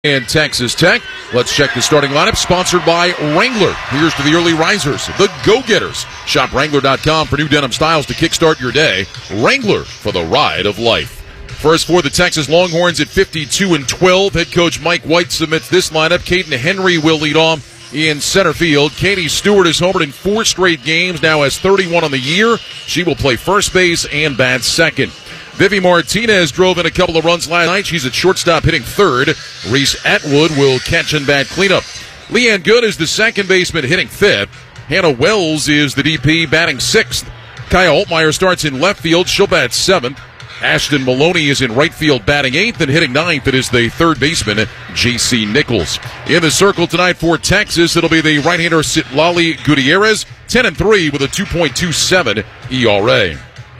And Texas Tech. Let's check the starting lineup, sponsored by Wrangler. Here's to the early risers, the go-getters. Shop Wrangler.com for new denim styles to kickstart your day. Wrangler for the ride of life. First for the Texas Longhorns at 52-12. Head coach Mike White submits this lineup. Caden Henry will lead off in center field. Katie Stewart has homered in 4 straight games, now has 31 on the year. She will play first base and bat second. Vivi Martinez drove in a couple of runs last night. She's at shortstop hitting third. Reese Atwood will catch and bat cleanup. Leanne Good is the second baseman hitting fifth. Hannah Wells is the DP batting sixth. Kaya Altmaier starts in left field. She'll bat seventh. Ashton Maloney is in right field batting eighth, and hitting ninth, it is the third baseman, J.C. Nichols. In the circle tonight for Texas, it'll be the right-hander Citlali Gutierrez, 10-3 with a 2.27 ERA.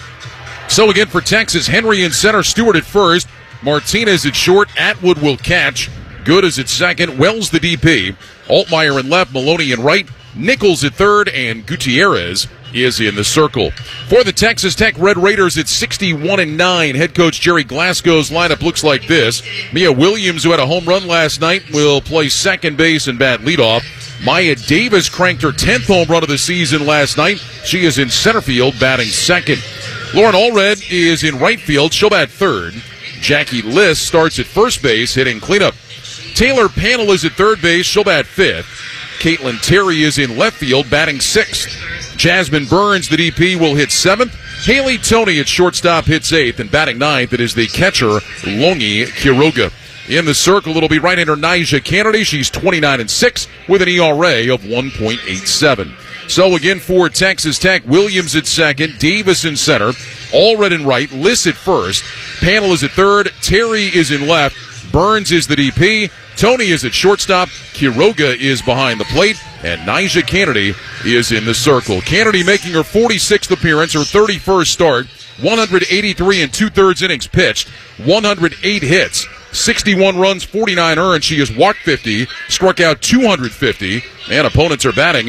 So again for Texas, Henry in center, Stewart at first, Martinez at short, Atwood will catch, Good is at second, Wells the DP, Altmaier in left, Maloney in right, Nichols at third, and Gutierrez is in the circle. For the Texas Tech Red Raiders at 61-9, head coach Jerry Glasgow's lineup looks like this. Mia Williams, who had a home run last night, will play second base and bat leadoff. Maya Davis cranked her 10th home run of the season last night. She is in center field batting second. Lauren Allred is in right field. She'll bat third. Jackie List starts at first base, hitting cleanup. Taylor Panel is at third base. She'll bat fifth. Caitlin Terry is in left field, batting sixth. Jasmine Burns, the DP, will hit seventh. Haley Toney at shortstop hits eighth, and batting ninth, it is the catcher, Longi Quiroga. In the circle, it'll be right-hander Nyjah Kennedy. She's 29-6 with an ERA of 1.87. So again for Texas Tech, Williams at second, Davis in center, Allred in right, Liss at first, Panel is at third, Terry is in left, Burns is the DP, Toney is at shortstop, Quiroga is behind the plate, and Nyjah Kennedy is in the circle. Kennedy making her 46th appearance, her 31st start, 183 and 2/3 innings pitched, 108 hits, 61 runs, 49 earned. She has walked 50, struck out 250, and opponents are batting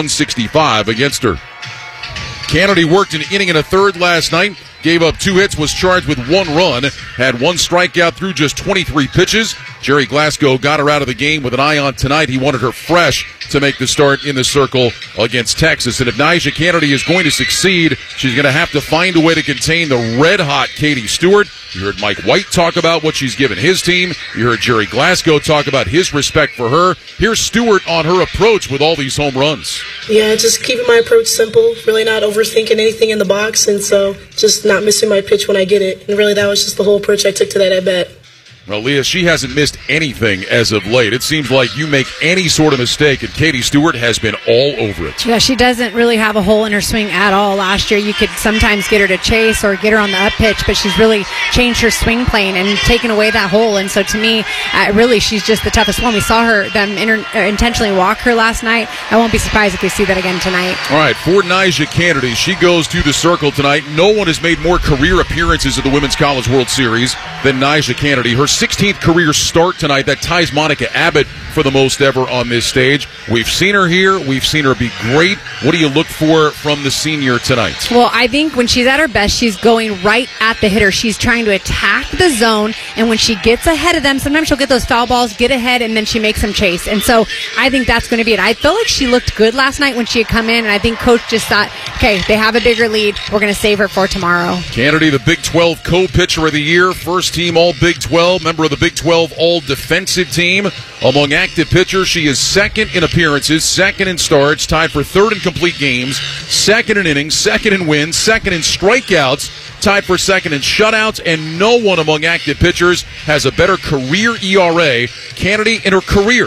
165 against her. Kennedy worked an inning and a third last night, gave up 2 hits, was charged with 1 run, had 1 strikeout through just 23 pitches. Jerry Glasgow got her out of the game with an eye on tonight. He wanted her fresh to make the start in the circle against Texas. And if Nyjah Kennedy is going to succeed, she's going to have to find a way to contain the red-hot Katie Stewart. You heard Mike White talk about what she's given his team. You heard Jerry Glasgow talk about his respect for her. Here's Stewart on her approach with all these home runs. Yeah, just keeping my approach simple, really not overthinking anything in the box, and so just not missing my pitch when I get it. And really that was just the whole approach I took to that at-bat. Well, Leah, she hasn't missed anything as of late. It seems like you make any sort of mistake, and Katie Stewart has been all over it. Yeah, she doesn't really have a hole in her swing at all. Last year, you could sometimes get her to chase or get her on the up pitch, but she's really changed her swing plane and taken away that hole. And so, to me, really, she's just the toughest one. We saw them intentionally walk her last night. I won't be surprised if we see that again tonight. All right, for Nyjah Kennedy, she goes to the circle tonight. No one has made more career appearances at the Women's College World Series than Nyjah Kennedy. Her 16th career start tonight. That ties Monica Abbott for the most ever on this stage. We've seen her here. We've seen her be great. What do you look for from the senior tonight? Well, I think when she's at her best, she's going right at the hitter. She's trying to attack the zone, and when she gets ahead of them, sometimes she'll get those foul balls, get ahead, and then she makes them chase. And so I think that's going to be it. I felt like she looked good last night when she had come in, and I think Coach just thought, okay, they have a bigger lead. We're going to save her for tomorrow. Kennedy, the Big 12 co-pitcher of the year, first team all Big 12, member of the Big 12 all-defensive team. Among active pitchers, she is second in appearances, second in starts, tied for third in complete games, second in innings, second in wins, second in strikeouts, tied for second in shutouts, and no one among active pitchers has a better career ERA. Kennedy in her career,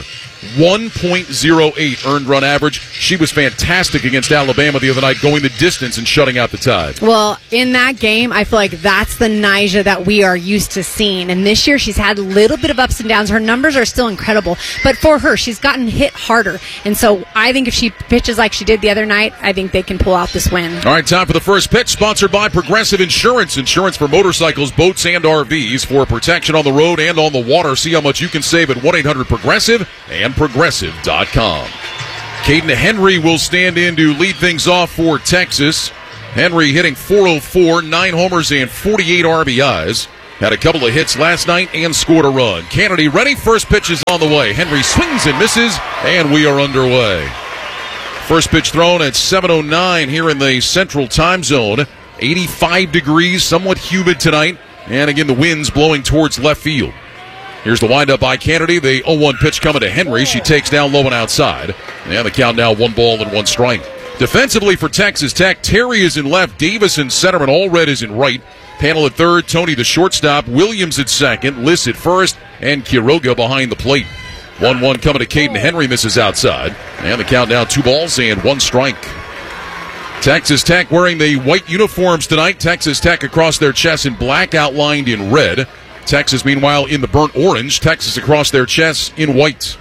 1.08 earned run average. She was fantastic against Alabama the other night, going the distance and shutting out the Tide. Well, in that game, I feel like that's the Nyjah that we are used to seeing. And this year, she's had a little bit of ups and downs. Her numbers are still incredible. But for her, she's gotten hit harder. And so I think if she pitches like she did the other night, I think they can pull out this win. All right, time for the first pitch, sponsored by Progressive Insurance. Insurance for motorcycles, boats, and RVs for protection on the road and on the water. See how much you can save at 1-800-PROGRESSIVE and Progressive.com. Caden Henry will stand in to lead things off for Texas. Henry hitting .404, 9 homers and 48 RBIs. Had a couple of hits last night and scored a run. Kennedy ready. First pitch is on the way. Henry swings and misses, and we are underway. First pitch thrown at 7:09 here in the Central Time Zone. 85 degrees, somewhat humid tonight. And again, the wind's blowing towards left field. Here's the windup by Kennedy. The 0-1 pitch coming to Henry. She takes down low and outside. And the count now 1 ball and 1 strike. Defensively for Texas Tech, Terry is in left, Davis in center, and Allred is in right. Panel at third, Tony the shortstop, Williams at second, Liss at first, and Quiroga behind the plate. 1-1 coming to Caden Henry, misses outside. And the count now 2 balls and 1 strike. Texas Tech wearing the white uniforms tonight. Texas Tech across their chests in black, outlined in red. Texas, meanwhile, in the burnt orange. Texas across their chests in white.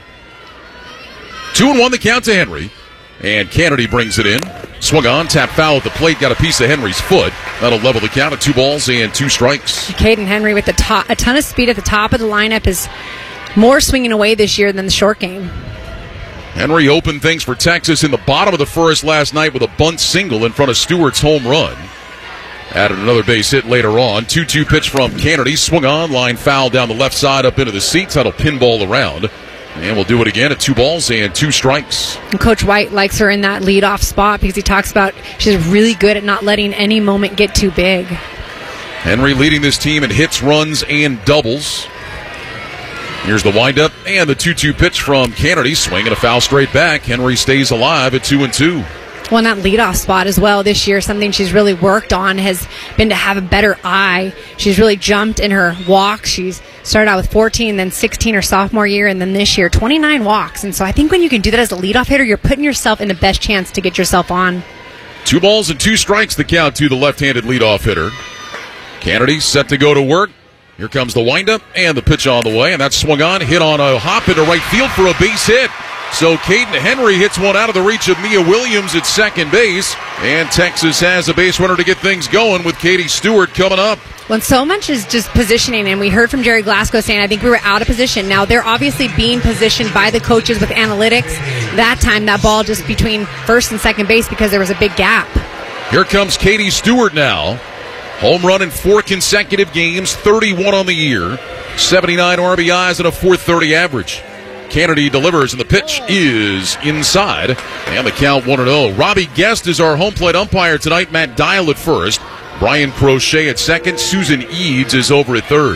2-1 the count to Henry. And Kennedy brings it in. Swung on, tap foul at the plate, got a piece of Henry's foot. That'll level the count at 2 balls and 2 strikes. Caden Henry with a ton of speed at the top of the lineup, is more swinging away this year than the short game. Henry opened things for Texas in the bottom of the first last night with a bunt single in front of Stewart's home run. Added another base hit later on. 2-2 pitch from Kennedy. Swung on, line foul down the left side up into the seats. That'll pinball around. And we'll do it again at 2 balls and 2 strikes. And Coach White likes her in that leadoff spot because he talks about she's really good at not letting any moment get too big. Henry leading this team in hits, runs, and doubles. Here's the windup and the 2-2 pitch from Kennedy. Swinging a foul straight back. Henry stays alive at 2-2. Well, in that leadoff spot as well this year, something she's really worked on has been to have a better eye. She's really jumped in her walks. She's started out with 14, then 16 her sophomore year, and then this year 29 walks. And so I think when you can do that as a leadoff hitter, you're putting yourself in the best chance to get yourself on. 2 balls and 2 strikes the count to the left-handed leadoff hitter. Kennedy set to go to work. Here comes the windup and the pitch on the way, and that's swung on, hit on a hop into right field for a base hit. So Caden Henry hits one out of the reach of Mia Williams at second base, and Texas has a base runner to get things going with Katie Stewart coming up. Well, so much is just positioning, and we heard from Jerry Glasgow saying, I think we were out of position. Now, they're obviously being positioned by the coaches with analytics. That time, that ball just between first and second base because there was a big gap. Here comes Katie Stewart now. Home run in 4 consecutive games, 31 on the year, 79 RBIs and a .430 average. Kennedy delivers, and the pitch is inside. And the count 1-0. Robbie Guest is our home plate umpire tonight. Matt Dial at first. Brian Crochet at second. Susan Eads is over at third.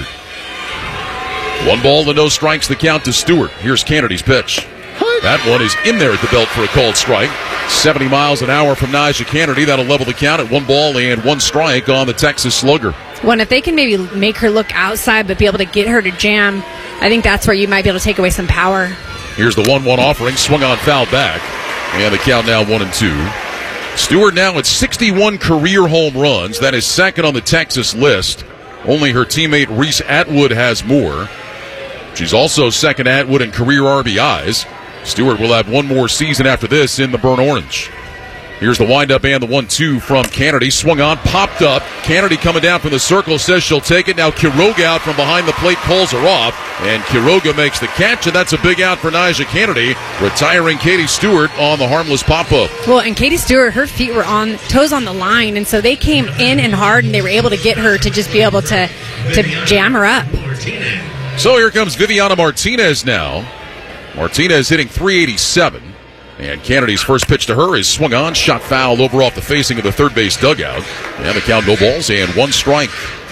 1 ball and no strikes, the count to Stewart. Here's Kennedy's pitch. That one is in there at the belt for a called strike. 70 miles an hour from Nyjah Kennedy. That'll level the count at 1 ball and 1 strike on the Texas Slugger. Well, if they can maybe make her look outside but be able to get her to jam, I think that's where you might be able to take away some power. Here's the 1-1 offering. Swung on, foul back. And the count now 1-2. Stewart now at 61 career home runs. That is second on the Texas list. Only her teammate Reese Atwood has more. She's also second Atwood in career RBIs. Stewart will have 1 more season after this in the burnt orange. Here's the windup and the 1-2 from Kennedy. Swung on, popped up. Kennedy coming down from the circle, says she'll take it. Now Quiroga out from behind the plate, pulls her off. And Quiroga makes the catch, and that's a big out for Nyjah Kennedy, retiring Katie Stewart on the harmless pop-up. Well, and Katie Stewart, her feet were on, toes on the line, and so they came in and hard, and they were able to get her to just be able to jam her up. So here comes Viviana Martinez now. Martinez hitting .387. And Kennedy's first pitch to her is swung on, shot foul over off the facing of the third base dugout. And the count, no balls and 1 strike.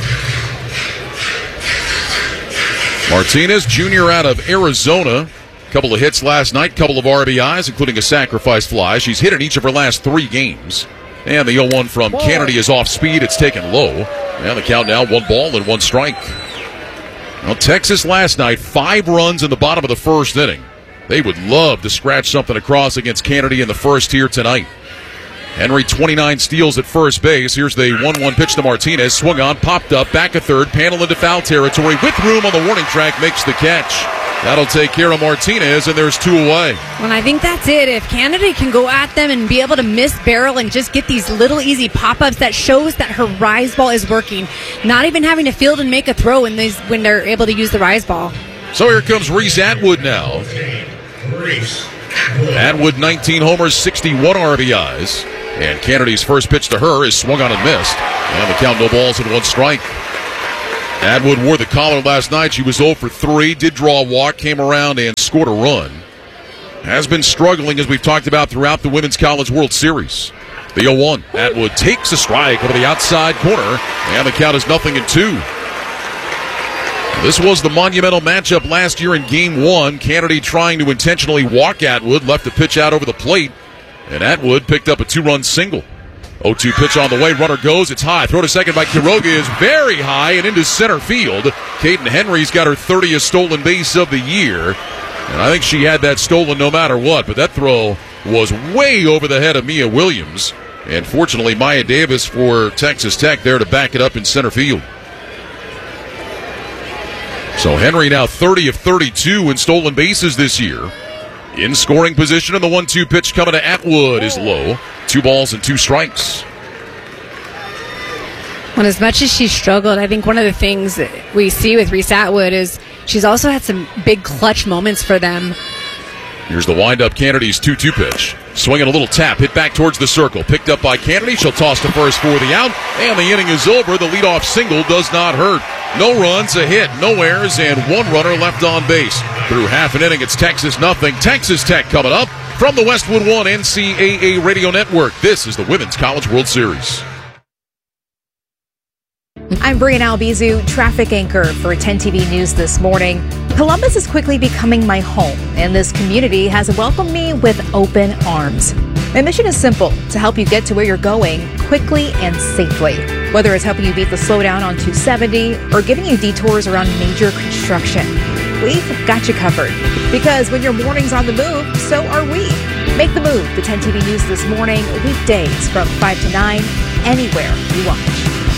Martinez, junior out of Arizona. Couple of hits last night, couple of RBIs, including a sacrifice fly. She's hit in each of her last 3 games. And the 0-1 from Kennedy is off speed. It's taken low. And the count now 1 ball and 1 strike. Well, Texas last night, 5 runs in the bottom of the first inning. They would love to scratch something across against Kennedy in the first here tonight. Henry, 29 steals at first base. Here's the 1-1 pitch to Martinez. Swung on, popped up, back a third, panel into foul territory. With room on the warning track, makes the catch. That'll take care of Martinez, and there's 2 away. Well, I think that's it. If Kennedy can go at them and be able to miss barrel and just get these little easy pop-ups, that shows that her rise ball is working. Not even having to field and make a throw when they're able to use the rise ball. So here comes Reese Atwood now. Atwood, 19 homers, 61 RBIs. And Kennedy's first pitch to her is swung on and missed. And the count, no balls and 1 strike. Atwood wore the collar last night. She was 0 for 3, did draw a walk, came around and scored a run. Has been struggling, as we've talked about, throughout the Women's College World Series. The 0-1. Atwood takes a strike over the outside corner, and the count is 0-2. This was the monumental matchup last year in Game 1. Kennedy trying to intentionally walk Atwood, left the pitch out over the plate, and Atwood picked up a 2-run single. 0-2 pitch on the way, runner goes, it's high. Throw to second by Quiroga is very high and into center field. Caden Henry's got her 30th stolen base of the year, and I think she had that stolen no matter what, but that throw was way over the head of Mia Williams, and fortunately Maya Davis for Texas Tech there to back it up in center field. So Henry now 30 of 32 in stolen bases this year. In scoring position, and the 1-2 pitch coming to Atwood is low. 2 balls and 2 strikes. Well, as much as she struggled, I think one of the things that we see with Reese Atwood is she's also had some big clutch moments for them. Here's the windup, Kennedy's 2-2 pitch. Swinging a little tap, hit back towards the circle. Picked up by Kennedy. She'll toss to first for the out. And the inning is over. The leadoff single does not hurt. No runs, a hit, no errors, and 1 runner left on base. Through half an inning, it's Texas 0. Texas Tech coming up from the Westwood One NCAA Radio Network. This is the Women's College World Series. I'm Brianna Albizu, traffic anchor for 10 TV News this morning. Columbus is quickly becoming my home, and this community has welcomed me with open arms. My mission is simple, to help you get to where you're going quickly and safely. Whether it's helping you beat the slowdown on 270 or giving you detours around major construction, we've got you covered. Because when your morning's on the move, so are we. Make the move to 10 TV News this morning, weekdays from 5 to 9, anywhere you watch.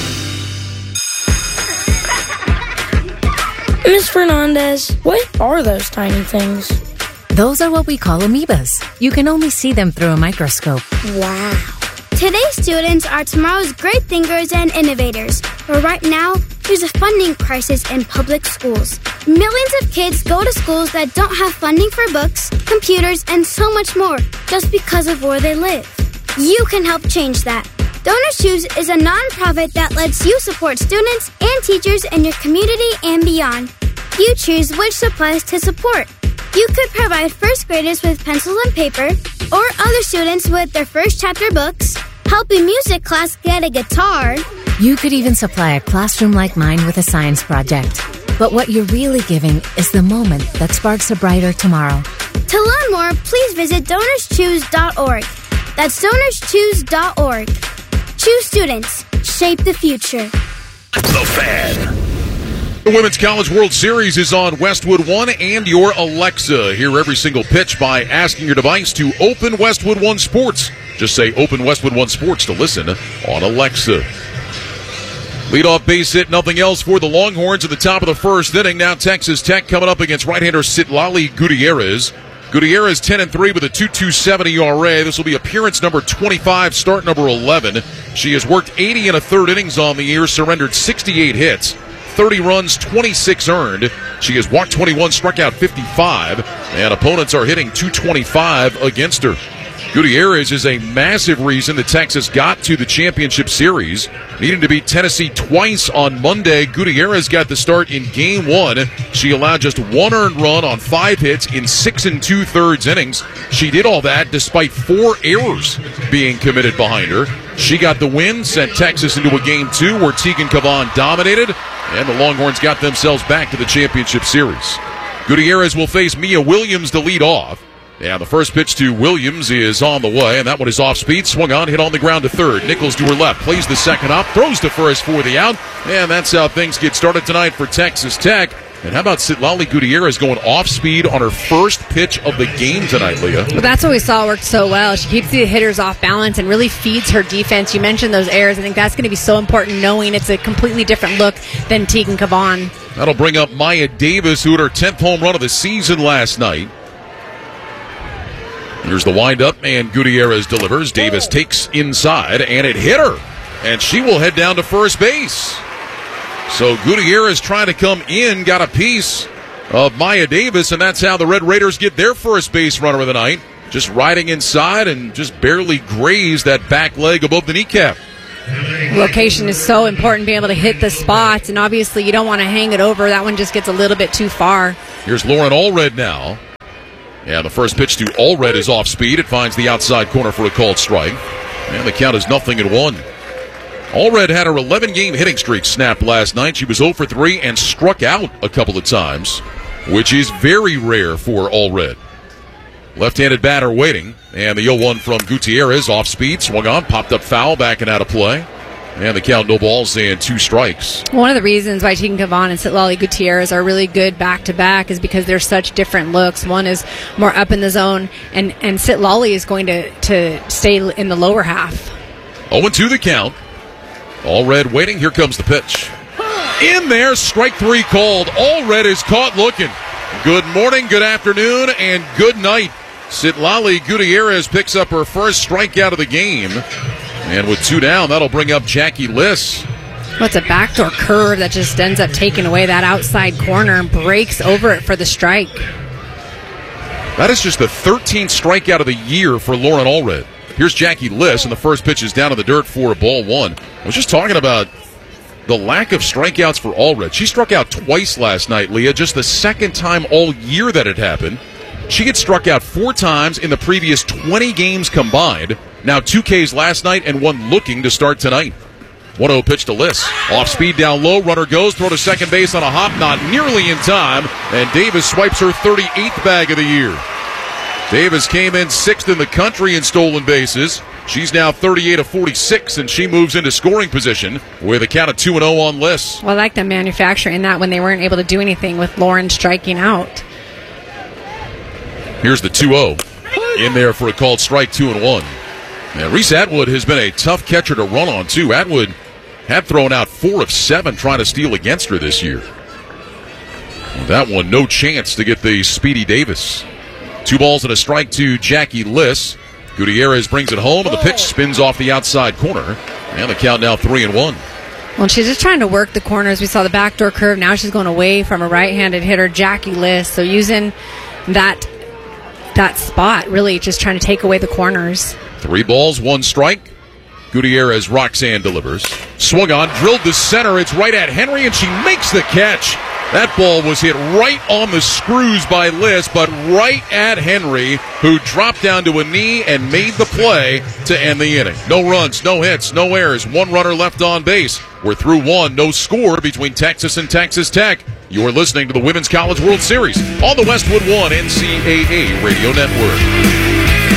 Ms. Fernandez, what are those tiny things? Those are what we call amoebas. You can only see them through a microscope. Wow. Today's students are tomorrow's great thinkers and innovators. But right now, there's a funding crisis in public schools. Millions of kids go to schools that don't have funding for books, computers, and so much more just because of where they live. You can help change that. Donors Choose is a nonprofit that lets you support students and teachers in your community and beyond. You choose which supplies to support. You could provide first graders with pencils and paper, or other students with their first chapter books, help a music class get a guitar. You could even supply a classroom like mine with a science project. But what you're really giving is the moment that sparks a brighter tomorrow. To learn more, please visit DonorsChoose.org. That's DonorsChoose.org. Choose students. Shape the future. The Fan. The Women's College World Series is on Westwood One and your Alexa. Hear every single pitch by asking your device to open Westwood One Sports. Just say open Westwood One Sports to listen on Alexa. Leadoff base hit, nothing else for the Longhorns at the top of the first inning. Now Texas Tech coming up against right-hander Citlali Gutierrez. Gutierrez 10-3 with a 2.27 ERA. This will be appearance number 25, start number 11. She has worked 80 1/3 innings on the year, surrendered 68 hits, 30 runs, 26 earned. She has walked 21, struck out 55, and opponents are hitting 225 against her. Gutierrez is a massive reason that Texas got to the championship series. Needing to beat Tennessee twice on Monday, Gutierrez got the start in Game 1. She allowed just 1 earned run on 5 hits in 6 2/3 innings. She did all that despite 4 errors being committed behind her. She got the win, sent Texas into a Game 2 where Tegan Cavan dominated, and the Longhorns got themselves back to the championship series. Gutierrez will face Mia Williams to lead off. And the first pitch to Williams is on the way, and that one is off speed, swung on, hit on the ground to third. Nichols to her left, plays the second up, throws to first for the out, and that's how things get started tonight for Texas Tech. And how about Citlali Gutierrez going off speed on her first pitch of the game tonight, Leah? Well, that's what we saw worked so well. She keeps the hitters off balance and really feeds her defense. You mentioned those errors. I think that's going to be so important, knowing it's a completely different look than Tegan Cavan. That'll bring up Maya Davis, who had her 10th home run of the season last night. Here's the windup, and Gutierrez delivers. Davis takes inside, and it hit her. And she will head down to first base. So Gutierrez trying to come in, got a piece of Maya Davis, and that's how the Red Raiders get their first base runner of the night. Just riding inside and just barely grazed that back leg above the kneecap. Location is so important, being able to hit the spots, and obviously you don't want to hang it over. That one just gets a little bit too far. Here's Lauren Allred now. And the first pitch to Allred is off speed. It finds the outside corner for a called strike. And the count is 0-1. Allred had her 11-game hitting streak snapped last night. She was 0 for 3 and struck out a couple of times, which is very rare for Allred. Left-handed batter waiting, and the 0-1 from Gutierrez, off speed, swung on, popped up foul, back and out of play. And the count, no balls and 2 strikes. One of the reasons why Tegan Cavan and Citlali Gutierrez are really good back-to-back is because they're such different looks. One is more up in the zone, and Citlali is going to stay in the lower half. 0-2 the count. Allred waiting. Here comes the pitch. In there, strike 3 called. Allred is caught looking. Good morning, good afternoon, and good night. Citlali Gutierrez picks up her first strikeout of the game. And with 2 down, that'll bring up Jackie Liss. Well, it's a backdoor curve that just ends up taking away that outside corner and breaks over it for the strike. That is just the 13th strikeout of the year for Lauren Allred. Here's Jackie Liss, and the first pitch is down in the dirt for a ball 1. I was just talking about the lack of strikeouts for Allred. She struck out twice last night, Leah, just the second time all year that it happened. She had struck out 4 times in the previous 20 games combined. Now 2 Ks last night and 1 looking to start tonight. 1-0 pitch to Liss. Off speed down low, runner goes, throw to second base on a hop, not nearly in time, and Davis swipes her 38th bag of the year. Davis came in 6th in the country in stolen bases. She's now 38 of 46, and she moves into scoring position with a count of 2-0 on Liss. Well, I like them manufacturing that when they weren't able to do anything with Lauren striking out. Here's the 2-0. In there for a called strike, 2-1. Now, Reese Atwood has been a tough catcher to run on, too. Atwood had thrown out 4 of 7 trying to steal against her this year. That one, no chance to get the Speedy Davis. 2 balls and a strike to Jackie Liss. Gutierrez brings it home, and the pitch spins off the outside corner. And the count now 3-1. Well, she's just trying to work the corners. We saw the backdoor curve. Now she's going away from a right-handed hitter, Jackie Liss. So using that spot, really just trying to take away the corners. 3 balls, 1 strike. Gutierrez, Roxanne delivers. Swung on, drilled to center. It's right at Henry, and she makes the catch. That ball was hit right on the screws by Liss, but right at Henry, who dropped down to a knee and made the play to end the inning. No runs, no hits, no errors. 1 runner left on base. We're through 1. No score between Texas and Texas Tech. You're listening to the Women's College World Series on the Westwood One NCAA Radio Network.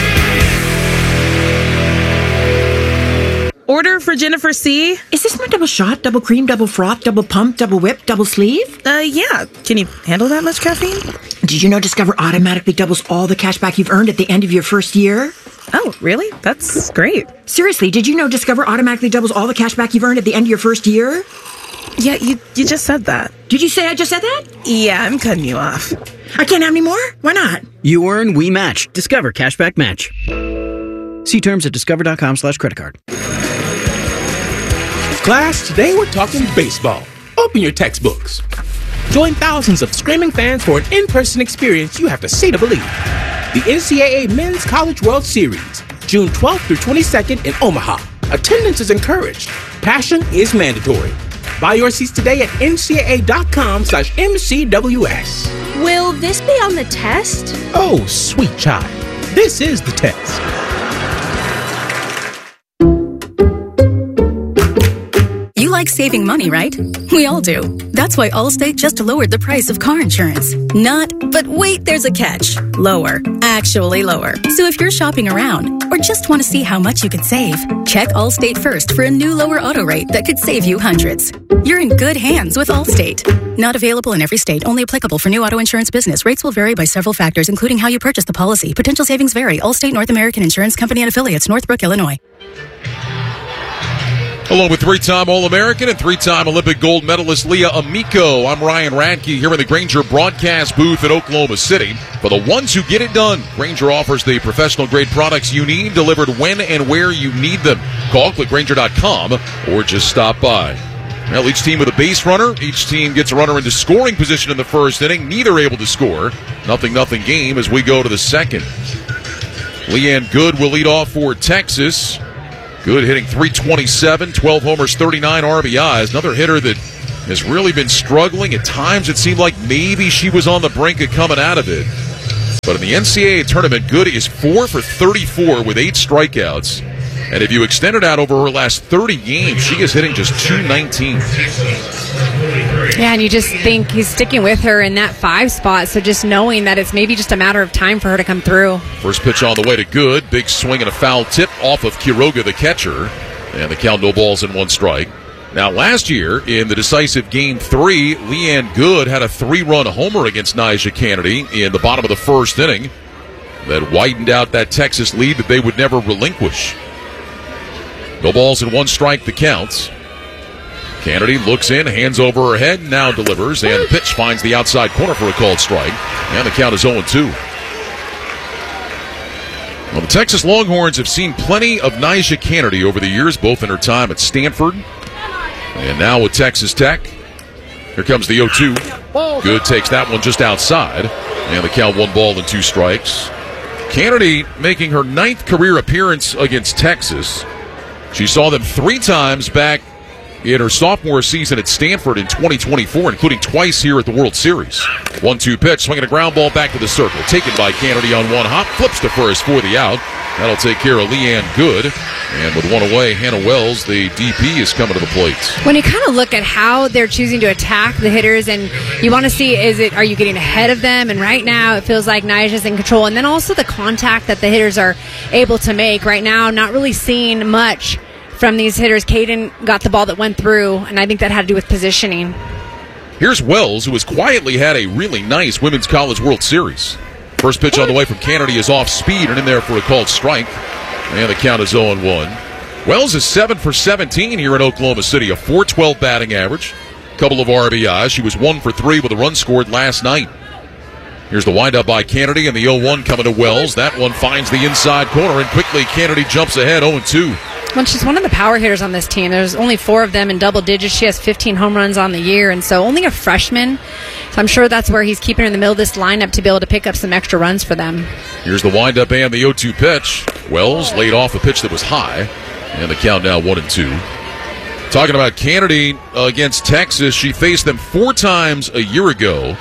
Order for Jennifer C. Is this my double shot, double cream, double froth, double pump, double whip, double sleeve? Yeah. Can you handle that much caffeine? Did you know Discover automatically doubles all the cash back you've earned at the end of your first year? Oh, really? That's great. Seriously, did you know Discover automatically doubles all the cash back you've earned at the end of your first year? Yeah, you just said that. Did you say I just said that? Yeah, I'm cutting you off. I can't have any more? Why not? You earn, we match. Discover Cashback Match. See terms at discover.com/creditcard. Class, today we're talking baseball. Open your textbooks. Join thousands of screaming fans for an in-person experience you have to see to believe. The NCAA Men's College World Series, June 12th through 22nd in Omaha. Attendance is encouraged. Passion is mandatory. Buy your seats today at ncaa.com/MCWS. Will this be on the test? Oh, sweet child. This is the test. You like saving money, right? We all do. That's why Allstate just lowered the price of car insurance. Not, but wait, there's a catch. Lower. Actually lower. So if you're shopping around or just want to see how much you could save, check Allstate first for a new lower auto rate that could save you hundreds. You're in good hands with Allstate. Not available in every state. Only applicable for new auto insurance business. Rates will vary by several factors, including how you purchase the policy. Potential savings vary. Allstate North American Insurance Company and Affiliates, Northbrook, Illinois. Along with 3-time All-American and 3-time Olympic gold medalist Leah Amico, I'm Ryan Radke here in the Grainger broadcast booth in Oklahoma City. For the ones who get it done, Grainger offers the professional-grade products you need, delivered when and where you need them. Call, click Grainger.com, or just stop by. Well, each team with a base runner. Each team gets a runner into scoring position in the first inning. Neither able to score. 0-0 game as we go to the second. Leanne Good will lead off for Texas. Good hitting .327, 12 homers, 39 RBIs. Another hitter that has really been struggling. At times it seemed like maybe she was on the brink of coming out of it. But in the NCAA tournament, Good is 4 for 34 with 8 strikeouts. And if you extend it out over her last 30 games, she is hitting just .219. Yeah, and you just think he's sticking with her in that 5 spot, so just knowing that it's maybe just a matter of time for her to come through. First pitch on the way to Good. Big swing and a foul tip off of Quiroga, the catcher. And the count, no balls and 1 strike. Now, last year, in the decisive Game 3, Leanne Good had a 3-run homer against Nyjah Kennedy in the bottom of the first inning that widened out that Texas lead that they would never relinquish. No balls and 1 strike, the counts. Kennedy looks in, hands over her head, now delivers, and the pitch finds the outside corner for a called strike. And the count is 0-2. Well, the Texas Longhorns have seen plenty of Nyjah Kennedy over the years, both in her time at Stanford and now with Texas Tech. Here comes the 0-2. Good takes that one just outside. And the count, 1 ball and 2 strikes. Kennedy making her 9th career appearance against Texas. She saw them 3 times back in her sophomore season at Stanford in 2024, including twice here at the World Series. 1-2 pitch, swinging a ground ball back to the circle. Taken by Kennedy on 1 hop, flips to first for the out. That'll take care of Leanne Good. And with 1 away, Hannah Wells, the DP, is coming to the plate. When you kind of look at how they're choosing to attack the hitters, and you want to see, are you getting ahead of them? And right now, it feels like Nyjah's in control. And then also the contact that the hitters are able to make. Right now, not really seeing much from these hitters. Caden got the ball that went through, and I think that had to do with positioning. Here's Wells, who has quietly had a really nice Women's College World Series. First pitch on the way from Kennedy is off speed and in there for a called strike. And the count is 0-1. Wells is 7 for 17 here in Oklahoma City, a .412 batting average, a couple of RBIs. She was 1 for 3 with a run scored last night. Here's the windup by Kennedy, and the 0-1 coming to Wells. That one finds the inside corner, and quickly Kennedy jumps ahead, 0-2. Well, she's one of the power hitters on this team. There's only 4 of them in double digits. She has 15 home runs on the year, and so only a freshman. So I'm sure that's where he's keeping her in the middle of this lineup to be able to pick up some extra runs for them. Here's the windup and the 0-2 pitch. Wells laid off a pitch that was high, and the count now 1-2. Talking about Kennedy against Texas, she faced them 4 times a year ago.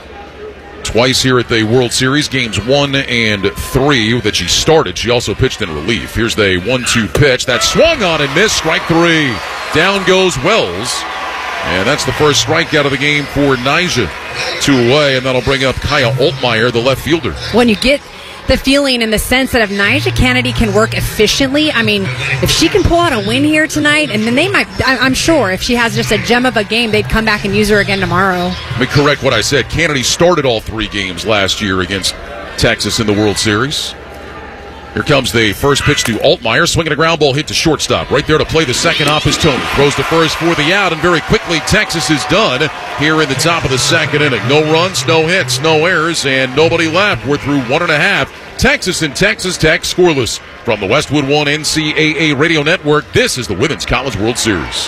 Twice here at the World Series, games 1 and 3 that she started. She also pitched in relief. Here's the 1-2 pitch. That swung on and missed. Strike 3. Down goes Wells. And that's the first strikeout of the game for Nyjah. 2 away, and that'll bring up Kaya Altmaier, the left fielder. When you get the feeling and the sense that if Nyjah Kennedy can work efficiently, I mean, if she can pull out a win here tonight, and then they might, I'm sure if she has just a gem of a game, they'd come back and use her again tomorrow. Let me correct what I said. Kennedy started all 3 games last year against Texas in the World Series. Here comes the first pitch to Altmaier, swinging a ground ball hit to shortstop. Right there to play the second off is Tony. Throws to first for the out, and very quickly Texas is done here in the top of the second inning. No runs, no hits, no errors, and nobody left. We're through 1.5. Texas and Texas Tech scoreless. From the Westwood One NCAA Radio Network, this is the Women's College World Series.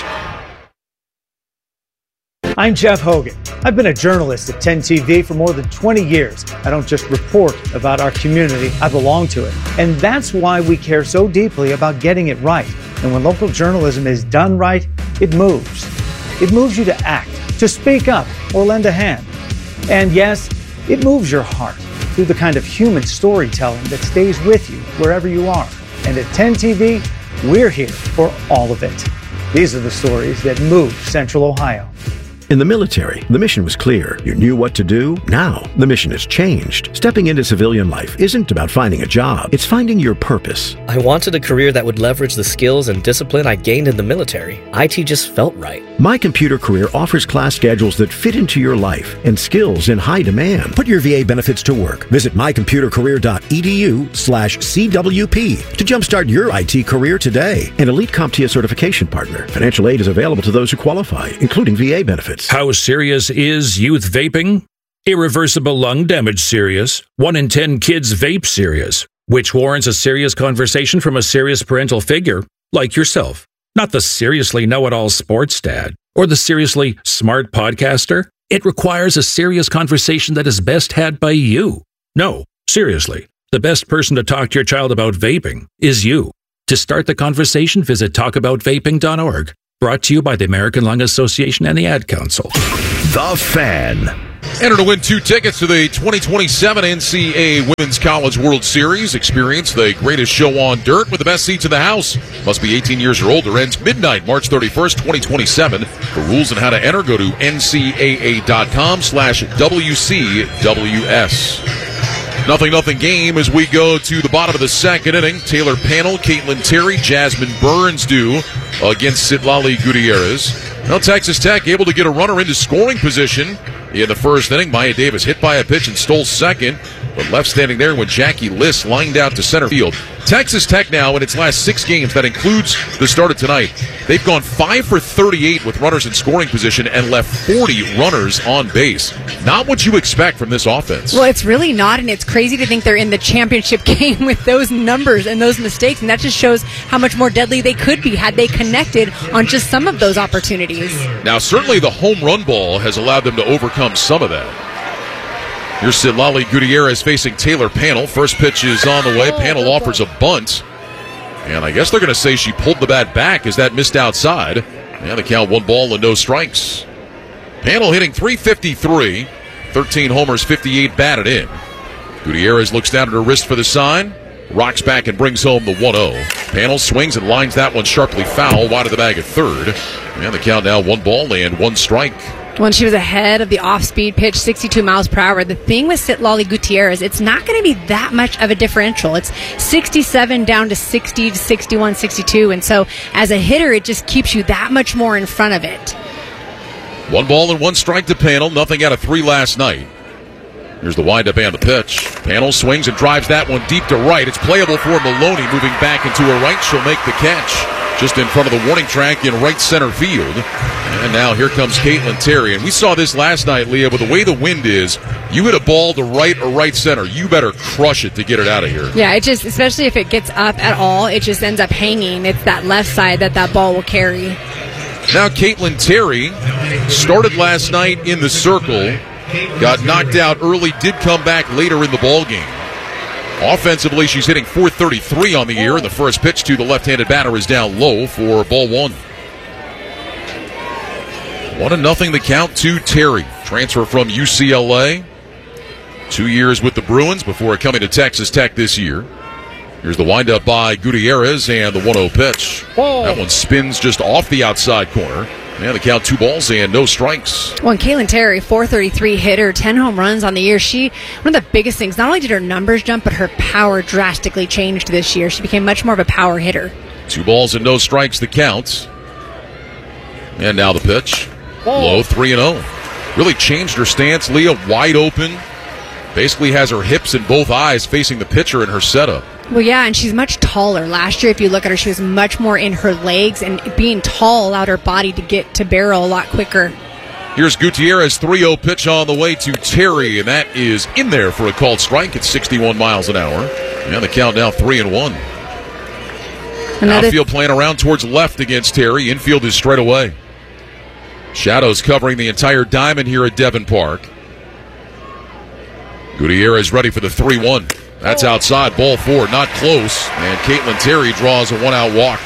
I'm Jeff Hogan. I've been a journalist at 10 TV for more than 20 years. I don't just report about our community, I belong to it. And that's why we care so deeply about getting it right. And when local journalism is done right, it moves. It moves you to act, to speak up, or lend a hand. And yes, it moves your heart through the kind of human storytelling that stays with you wherever you are. And at 10 TV, we're here for all of it. These are the stories that move Central Ohio. In the military, the mission was clear. You knew what to do. Now, the mission has changed. Stepping into civilian life isn't about finding a job. It's finding your purpose. I wanted a career that would leverage the skills and discipline I gained in the military. IT just felt right. My Computer Career offers class schedules that fit into your life and skills in high demand. Put your VA benefits to work. Visit mycomputercareer.edu/CWP to jumpstart your IT career today. An elite CompTIA certification partner. Financial aid is available to those who qualify, including VA benefits. How serious is youth vaping? Irreversible lung damage serious. 1 in 10 kids vape serious, which warrants a serious conversation from a serious parental figure like yourself. Not the seriously know-it-all sports dad or the seriously smart podcaster. It requires a serious conversation that is best had by you. No, seriously, the best person to talk to your child about vaping is you. To start the conversation, visit talkaboutvaping.org. Brought to you by the American Lung Association and the Ad Council. The Fan. Enter to win 2 tickets to the 2027 NCAA Women's College World Series. Experience the greatest show on dirt with the best seats in the house. Must be 18 years or older. Ends midnight, March 31st, 2027. For rules and how to enter, go to ncaa.com/WCWS. Nothing game as we go to the bottom of the second inning. Taylor Panel, Caitlin Terry, Jasmine Burns do against Citlali Gutierrez. Now Texas Tech able to get a runner into scoring position in the first inning. Maya Davis hit by a pitch and stole second, but left standing there when Jackie Liss lined out to center field. Texas Tech now in its last 6 games, that includes the start of tonight, they've gone 5 for 38 with runners in scoring position and left 40 runners on base. Not what you expect from this offense. Well, it's really not, and it's crazy to think they're in the championship game with those numbers and those mistakes, and that just shows how much more deadly they could be had they connected on just some of those opportunities. Now, certainly the home run ball has allowed them to overcome some of that. Here's Citlali Gutierrez facing Taylor Panel. First pitch is on the way. Panel offers a bunt. And I guess they're going to say she pulled the bat back as that missed outside. And the count 1 ball and no strikes. Panel hitting .353. 13 homers, 58 batted in. Gutierrez looks down at her wrist for the sign. Rocks back and brings home the 1-0. Panel swings and lines that one sharply foul. Wide of the bag at third. And the count now 1 ball and 1 strike. When she was ahead of the off-speed pitch, 62 miles per hour. The thing with Citlali Gutierrez, it's not going to be that much of a differential. It's 67 down to 60 to 61, 62. And so as a hitter, it just keeps you that much more in front of it. 1 ball and 1 strike to Panel. Nothing out of 3 last night. Here's the windup and the pitch. Panel swings and drives that one deep to right. It's playable for Maloney. Moving back into her right, she'll make the catch. Just in front of the warning track in right center field. And now here comes Caitlin Terry. And we saw this last night, Leah, with the way the wind is, you hit a ball to right or right center, you better crush it to get it out of here. Yeah, it just, especially if it gets up at all, it just ends up hanging. It's that left side that ball will carry. Now Caitlin Terry started last night in the circle, got knocked out early, did come back later in the ball game. Offensively, she's hitting .433 on the year, and the first pitch to the left-handed batter is down low for ball 1. 1-0 the count to Terry. Transfer from UCLA. 2 years with the Bruins before coming to Texas Tech this year. Here's the windup by Gutierrez and the 1-0 pitch. That one spins just off the outside corner. And the count 2 balls and no strikes. Well, and Caitlin Terry, .433 hitter, 10 home runs on the year. One of the biggest things, not only did her numbers jump, but her power drastically changed this year. She became much more of a power hitter. 2 balls and no strikes the count. And now the pitch. Low 3-0. Really changed her stance. Leah wide open. Basically has her hips and both eyes facing the pitcher in her setup. Well, yeah, and she's much taller. Last year, if you look at her, she was much more in her legs, and being tall allowed her body to get to barrel a lot quicker. Here's Gutierrez, 3-0 pitch on the way to Terry, and that is in there for a called strike at 61 miles an hour. And the count now 3-1. Outfield playing around towards left against Terry. Infield is straight away. Shadows covering the entire diamond here at Devon Park. Gutierrez ready for the 3-1. That's outside, ball 4, not close. And Caitlin Terry draws a 1-out walk.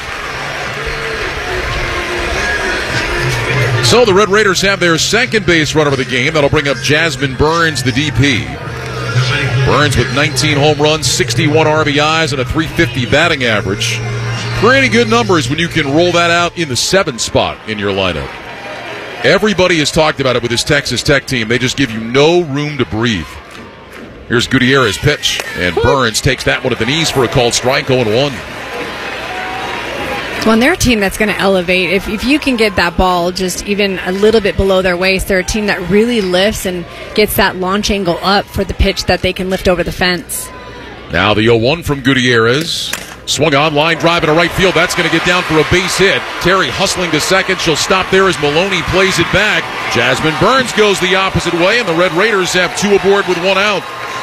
So the Red Raiders have their second base runner of the game. That'll bring up Jasmine Burns, the DP. Burns with 19 home runs, 61 RBIs, and a .350 batting average. Pretty good numbers when you can roll that out in the 7th spot in your lineup. Everybody has talked about it with this Texas Tech team. They just give you no room to breathe. Here's Gutierrez pitch, and Burns takes that one at the knees for a called strike, 0-1. Well, and they're a team that's going to elevate. If you can get that ball just even a little bit below their waist, they're a team that really lifts and gets that launch angle up for the pitch that they can lift over the fence. Now the 0-1 from Gutierrez. Swung on, line drive into right field. That's going to get down for a base hit. Terry hustling to second. She'll stop there as Maloney plays it back. Jasmine Burns goes the opposite way, and the Red Raiders have 2 aboard with 1 out.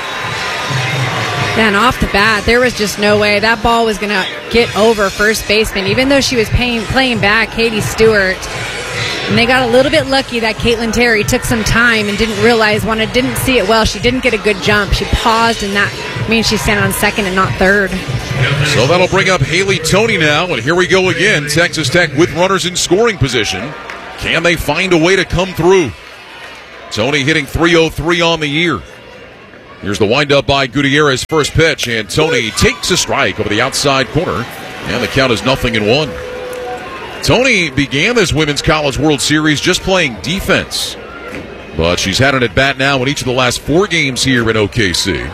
And off the bat, there was just no way that ball was going to get over first baseman, even though she was playing back Katie Stewart. And they got a little bit lucky that Caitlin Terry took some time and didn't see it well. She didn't get a good jump. She paused, and that means she's standing on second and not third. So that'll bring up Haley Toney now, and here we go again. Texas Tech with runners in scoring position. Can they find a way to come through? Toney hitting .303 on the year. Here's the windup by Gutierrez, first pitch, and Toney takes a strike over the outside corner, and the count is 0-1. Toney began this Women's College World Series just playing defense, but she's had an at-bat now in each of the last 4 games here in OKC.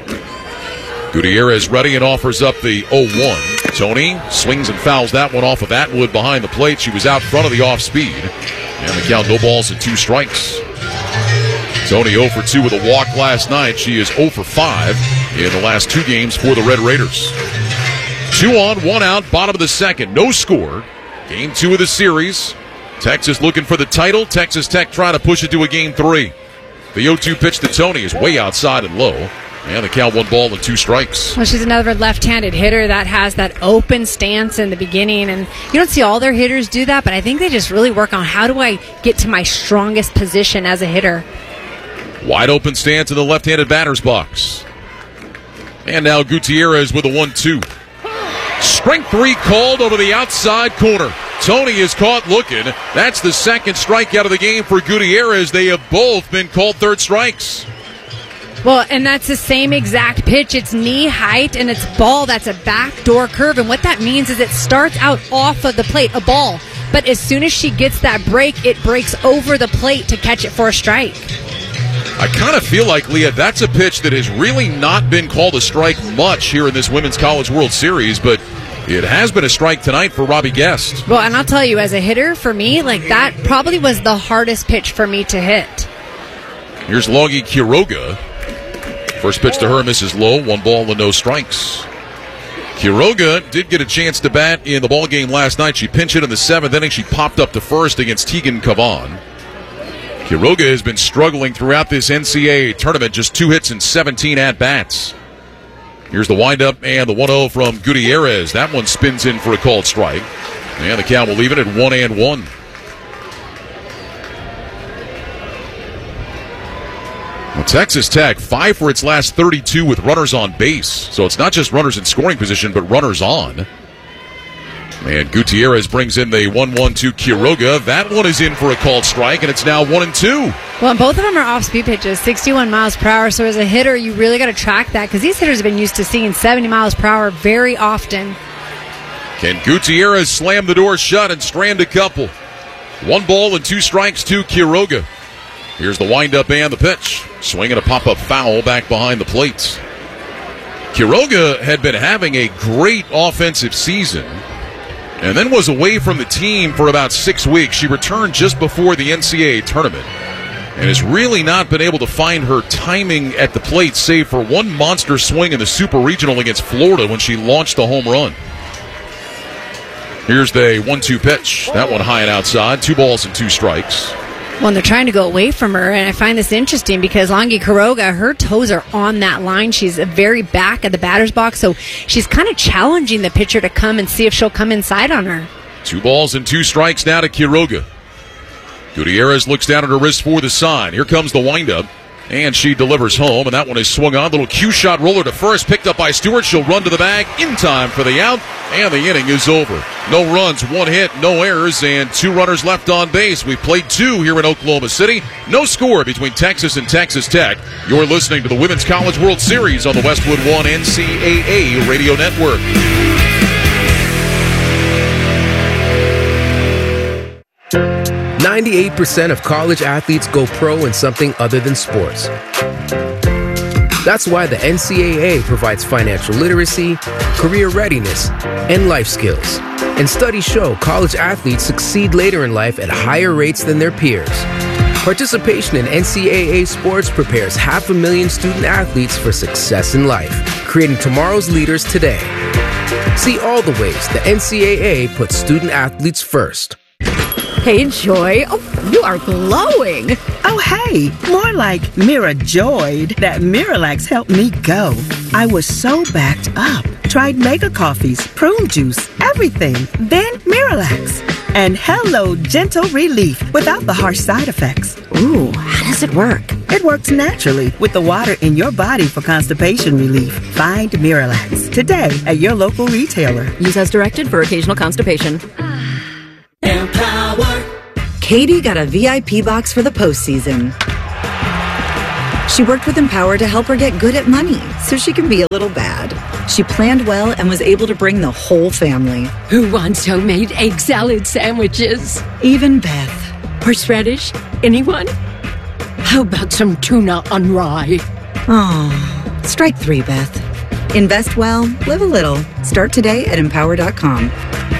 Gutierrez ready and offers up the 0-1. Toney swings and fouls that one off of Atwood behind the plate. She was out front of the off-speed, and the count, no balls and 2 strikes. Toney 0 for 2 with a walk last night. She is 0 for 5 in the last 2 games for the Red Raiders. 2 on, 1 out, bottom of the second. No score. Game 2 of the series. Texas looking for the title. Texas Tech trying to push it to a game 3. The 0-2 pitch to Toney is way outside and low. And the count, 1 ball and 2 strikes. Well, she's another left-handed hitter that has that open stance in the beginning. And you don't see all their hitters do that, but I think they just really work on how do I get to my strongest position as a hitter. Wide open stance in the left-handed batter's box. And now Gutierrez with a 1-2. Strike 3 called over the outside corner. Toney is caught looking. That's the second strikeout of the game for Gutierrez. They have both been called third strikes. Well, and that's the same exact pitch. It's knee height, and it's ball. That's a backdoor curve. And what that means is it starts out off of the plate, a ball. But as soon as she gets that break, it breaks over the plate to catch it for a strike. I kind of feel like, Leah, that's a pitch that has really not been called a strike much here in this Women's College World Series, but it has been a strike tonight for Robbie Guest. Well, and I'll tell you, as a hitter, for me, like that probably was the hardest pitch for me to hit. Here's Logie Quiroga. First pitch to her misses low, 1 ball and no strikes. Quiroga did get a chance to bat in the ball game last night. She pinch hit in the 7th inning. She popped up to first against Tegan Cavan. Quiroga has been struggling throughout this NCAA tournament, just 2 hits and 17 at-bats. Here's the windup and the 1-0 from Gutierrez. That one spins in for a called strike. And the count will leave it at 1-1. Well, Texas Tech, 5 for its last 32 with runners on base. So it's not just runners in scoring position, but runners on. And Gutierrez brings in the 1-1 to Quiroga. That one is in for a called strike, and it's now 1-2. Well, and both of them are off-speed pitches, 61 miles per hour. So as a hitter, you really got to track that because these hitters have been used to seeing 70 miles per hour very often. Can Gutierrez slam the door shut and strand a couple? 1 ball and 2 strikes to Quiroga. Here's the windup and the pitch. Swinging a pop-up foul back behind the plate. Quiroga had been having a great offensive season and then was away from the team for about 6 weeks. She returned just before the NCAA tournament and has really not been able to find her timing at the plate, save for 1 monster swing in the Super Regional against Florida when she launched a home run. Here's the 1-2 pitch. That one high and outside. 2 balls and 2 strikes. Well, they're trying to go away from her, and I find this interesting because Logie Quiroga, her toes are on that line. She's very back of the batter's box, so she's kind of challenging the pitcher to come and see if she'll come inside on her. 2 balls and 2 strikes now to Quiroga. Gutierrez looks down at her wrist for the sign. Here comes the windup, and she delivers home, and that one is swung on. Little Q-shot roller to first, picked up by Stewart. She'll run to the bag in time for the out, and the inning is over. No runs, 1 hit, no errors, and 2 runners left on base. We've played 2 here in Oklahoma City. No score between Texas and Texas Tech. You're listening to the Women's College World Series on the Westwood One NCAA Radio Network. "98% of college athletes go pro in something other than sports. That's why the NCAA provides financial literacy, career readiness, and life skills. And studies show college athletes succeed later in life at higher rates than their peers. Participation in NCAA sports prepares 500,000 student athletes for success in life, creating tomorrow's leaders today. See all the ways the NCAA puts student athletes first. Hey, Joy. Oh, you are glowing. Oh, hey. More like Mira joyed that Miralax helped me go. I was so backed up. Tried mega coffees, prune juice, everything. Then Miralax. And hello, gentle relief without the harsh side effects. Ooh, how does it work? It works naturally with the water in your body for constipation relief. Find Miralax today at your local retailer. Use as directed for occasional constipation. Empower. Katie got a VIP box for the postseason. She worked with Empower to help her get good at money so she can be a little bad. She planned well and was able to bring the whole family. Who wants homemade egg salad sandwiches? Even Beth. Horseradish? Anyone? How about some tuna on rye? Oh, strike 3, Beth. Invest well, live a little. Start today at Empower.com.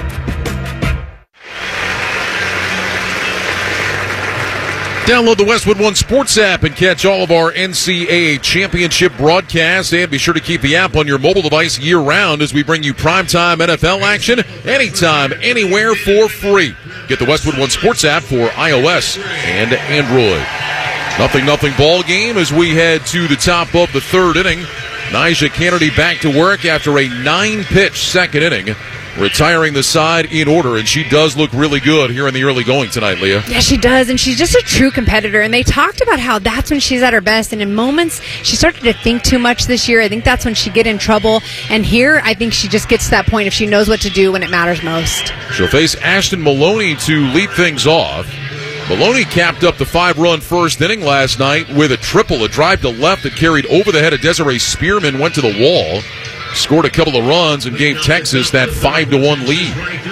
Download the Westwood One Sports app and catch all of our NCAA championship broadcasts. And be sure to keep the app on your mobile device year-round as we bring you primetime NFL action anytime, anywhere for free. Get the Westwood One Sports app for iOS and Android. 0-0 ball game as we head to the top of the third inning. Nyjah Kennedy back to work after a 9-pitch second inning, retiring the side in order, and she does look really good here in the early going tonight, Leah. Yeah, she does, and she's just a true competitor, and they talked about how that's when she's at her best, and in moments she started to think too much this year. I think that's when she get in trouble, and here I think she just gets to that point if she knows what to do when it matters most. She'll face Ashton Maloney to lead things off. Maloney capped up the 5-run first inning last night with a triple, a drive to left that carried over the head of Desiree Spearman, went to the wall, scored a couple of runs, and gave Texas that 5-1 lead.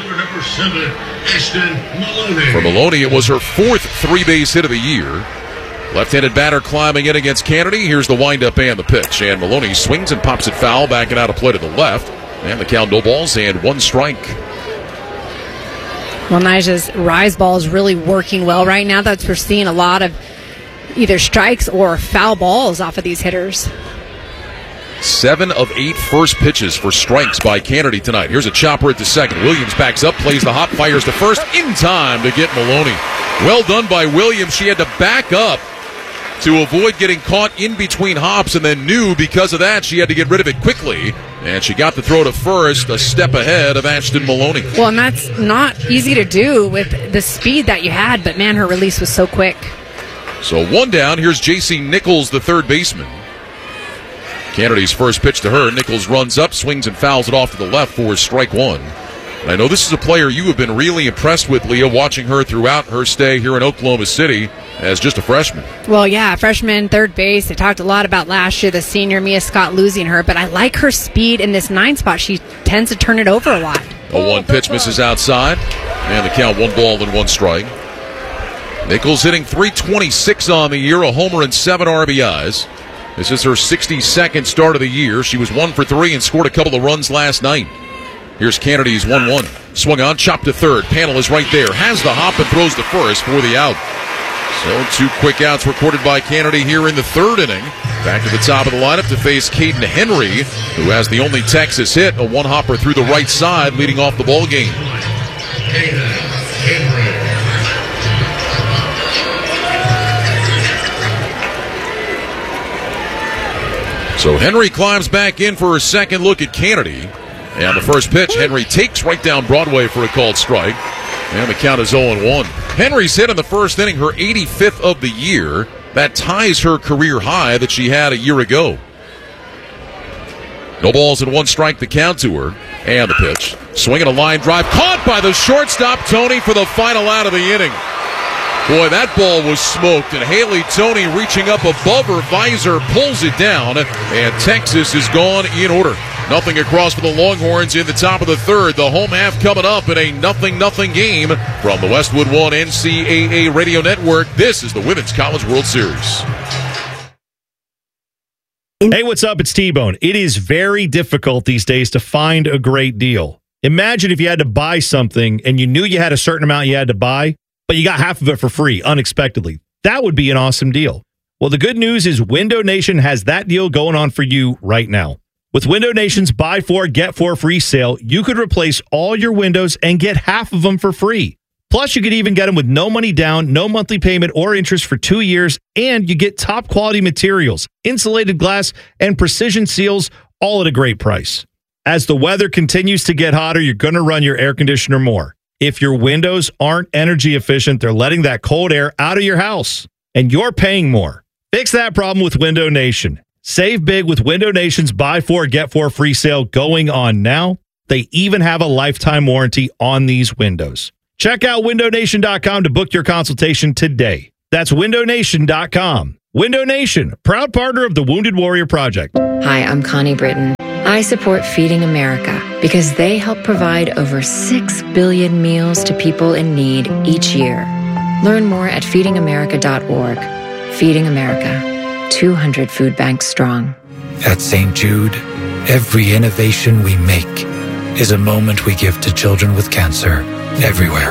For Maloney, it was her 4th 3-base hit of the year. Left-handed batter climbing in against Kennedy. Here's the windup and the pitch. And Maloney swings and pops it foul, backing out a play to the left. And the count, no balls and 1 strike. Well, Nyjah's rise ball is really working well right now. We're seeing a lot of either strikes or foul balls off of these hitters. 7 of 8 first pitches for strikes by Kennedy tonight. Here's a chopper at the second. Williams backs up, plays the hop, fires to first in time to get Maloney. Well done by Williams. She had to back up to avoid getting caught in between hops, and then knew because of that she had to get rid of it quickly. And she got the throw to first, a step ahead of Ashton Maloney. Well, and that's not easy to do with the speed that you had, but man, her release was so quick. So 1 down. Here's J.C. Nichols, the third baseman. Kennedy's first pitch to her. Nichols runs up, swings and fouls it off to the left for strike 1. And I know this is a player you have been really impressed with, Leah, watching her throughout her stay here in Oklahoma City as just a freshman. Well, yeah, freshman, third base. They talked a lot about last year, the senior Mia Scott losing her, but I like her speed in this 9 spot. She tends to turn it over a lot. A 1 pitch misses outside, and the count 1 ball and 1 strike. Nichols hitting .326 on the year, a homer and 7 RBIs. This is her 62nd start of the year. She was 1 for 3 and scored a couple of runs last night. Here's Kennedy's 1-1. Swung on, chopped to third. Panel is right there. Has the hop and throws to first for the out. So 2 quick outs recorded by Kennedy here in the third inning. Back to the top of the lineup to face Caden Henry, who has the only Texas hit, a 1-hopper through the right side, leading off the ball game. So Henry climbs back in for her second look at Kennedy. And the first pitch, Henry takes right down Broadway for a called strike. And the count is 0-1. Henry's hit in the first inning, her 85th of the year. That ties her career high that she had a year ago. No balls and 1 strike, the count to her. And the pitch. Swinging a line drive. Caught by the shortstop, Tony, for the final out of the inning. Boy, that ball was smoked, and Haley Tony reaching up above her visor pulls it down, and Texas is gone in order. 0 across for the Longhorns in the top of the third. The home half coming up in a 0-0 game from the Westwood One NCAA Radio Network. This is the Women's College World Series. Hey, what's up? It's T-Bone. It is very difficult these days to find a great deal. Imagine if you had to buy something and you knew you had a certain amount you had to buy, but you got half of it for free unexpectedly. That would be an awesome deal. Well, the good news is Window Nation has that deal going on for you right now. With Window Nation's Buy 4, Get 4 free sale, you could replace all your windows and get half of them for free. Plus, you could even get them with no money down, no monthly payment or interest for 2 years, and you get top quality materials, insulated glass, and precision seals, all at a great price. As the weather continues to get hotter, you're going to run your air conditioner more. If your windows aren't energy efficient, they're letting that cold air out of your house. and you're paying more. Fix that problem with Window Nation. Save big with Window Nation's Buy 4, Get 4 free sale going on now. They even have a lifetime warranty on these windows. Check out windownation.com to book your consultation today. That's windownation.com. Window Nation, proud partner of the Wounded Warrior Project. Hi, I'm Connie Britton. I support Feeding America because they help provide over 6 billion meals to people in need each year. Learn more at feedingamerica.org. Feeding America, 200 food banks strong. At St. Jude, every innovation we make is a moment we give to children with cancer everywhere.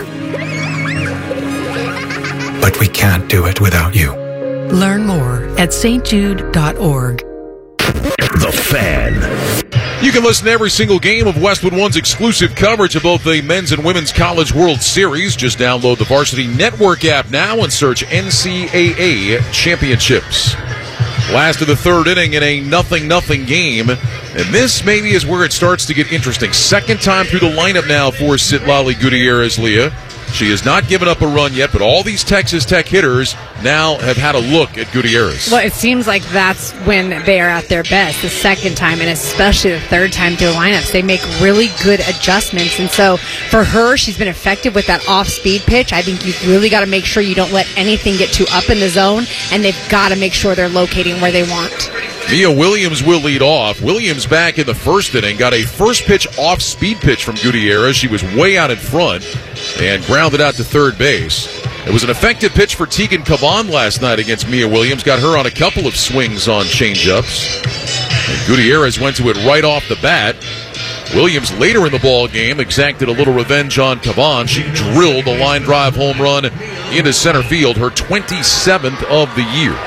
But we can't do it without you. Learn more at stjude.org. The Fan. You can listen to every single game of Westwood One's exclusive coverage of both the men's and women's College World Series. Just download the Varsity Network app now and search NCAA Championships. Last of the third inning in a 0-0 game. And this maybe is where it starts to get interesting. Second time through the lineup now for Citlali Gutierrez, Leah. She has not given up a run yet, but all these Texas Tech hitters now have had a look at Gutierrez. Well, it seems like that's when they are at their best, the second time, and especially the third time through lineups. They make really good adjustments, and so for her, she's been effective with that off-speed pitch. I think you've really got to make sure you don't let anything get too up in the zone, and they've got to make sure they're locating where they want. Mia Williams will lead off. Williams back in the first inning, got a first pitch off-speed pitch from Gutierrez. She was way out in front and grounded out to third base. It was an effective pitch for Tegan Caban last night against Mia Williams. Got her on a couple of swings on changeups. And Gutierrez went to it right off the bat. Williams later in the ball game exacted a little revenge on Caban. She drilled a line drive home run into center field, her 27th of the year.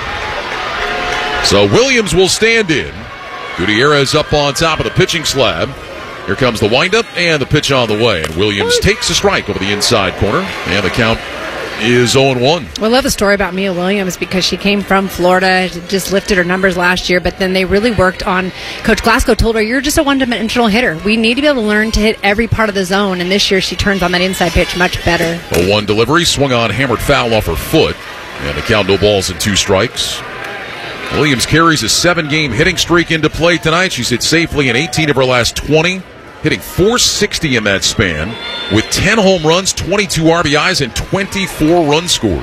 So Williams will stand in. Gutierrez up on top of the pitching slab. Here comes the windup and the pitch on the way. And Williams takes a strike over the inside corner. And the count is 0-1. Well, I love the story about Mia Williams because she came from Florida, just lifted her numbers last year, but then they really worked on, Coach Glasgow told her, you're just a one-dimensional hitter. We need to be able to learn to hit every part of the zone, and this year she turns on that inside pitch much better. A one delivery, swung on, hammered foul off her foot. And the count, no balls and 2 strikes. Williams carries a 7-game hitting streak into play tonight. She's hit safely in 18 of her last 20, hitting .460 in that span, with 10 home runs, 22 RBIs, and 24 runs scored.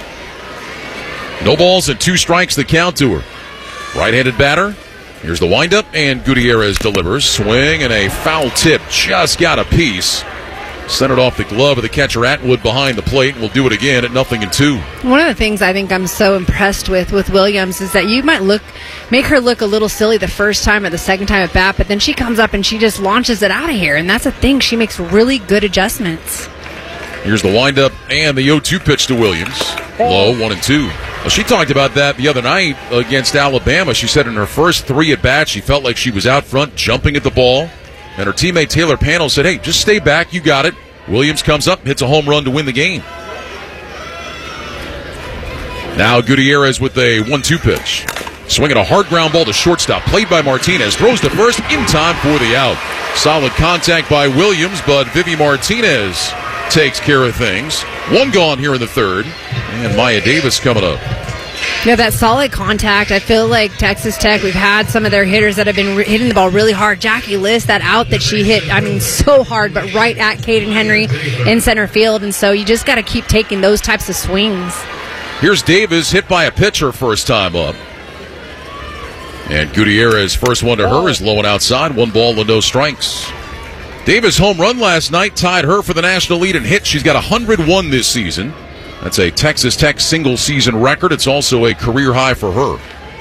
No balls and 2 strikes, the count to her. Right-handed batter. Here's the windup, and Gutierrez delivers. Swing and a foul tip. Just got a piece. Centered off the glove of the catcher Atwood behind the plate. We'll do it again at 0-2. One of the things I think I'm so impressed with Williams is that you might make her look a little silly the first time or the second time at bat, but then she comes up and she just launches it out of here, and that's a thing. She makes really good adjustments. Here's the windup and the 0-2 pitch to Williams. Low, 1-2. Well, she talked about that the other night against Alabama. She said in her first 3 at-bats, she felt like she was out front jumping at the ball. And her teammate Taylor Panel said, hey, just stay back, you got it. Williams comes up, hits a home run to win the game. Now Gutierrez with a 1-2 pitch. Swinging a hard ground ball to shortstop, played by Martinez, throws to first in time for the out. Solid contact by Williams, but Vivi Martinez takes care of things. 1 gone here in the third, and Maya Davis coming up. Yeah, that solid contact. I feel like Texas Tech, we've had some of their hitters that have been hitting the ball really hard. Jackie Liss, that out that she hit, so hard, but right at Caden Henry in center field. And so you just got to keep taking those types of swings. Here's Davis, hit by a pitcher first time up. And Gutierrez, first one to her, is low and outside. 1 ball and no strikes. Davis' home run last night tied her for the national lead in hits. She's got 101 this season. That's a Texas Tech single-season record. It's also a career high for her.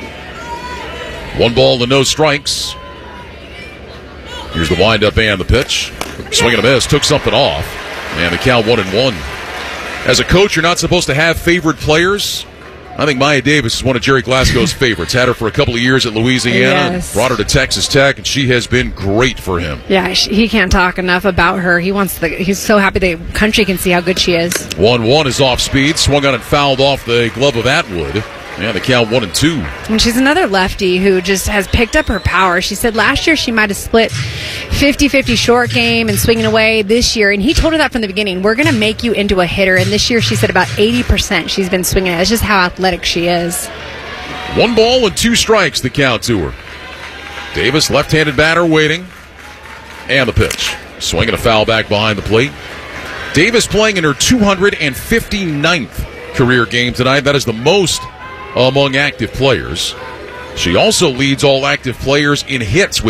1 ball and no strikes. Here's the windup and the pitch. Swing and a miss. Took something off. And the count 1-1. As a coach, you're not supposed to have favorite players. I think Maya Davis is one of Jerry Glasgow's favorites. Had her for a couple of years at Louisiana. Yes. And brought her to Texas Tech, and she has been great for him. Yeah, he can't talk enough about her. He's so happy the country can see how good she is. 1-1 is off speed. Swung on and fouled off the glove of Atwood. Yeah, the count 1-2. And she's another lefty who just has picked up her power. She said last year she might have split 50-50 short game and swinging away this year. And he told her that from the beginning. We're going to make you into a hitter. And this year she said about 80% she's been swinging. That's just how athletic she is. 1 ball and 2 strikes, the count to her. Davis, left-handed batter, waiting. And the pitch. Swinging a foul back behind the plate. Davis playing in her 259th career game tonight. That is the most among active players. She also leads all active players in hits with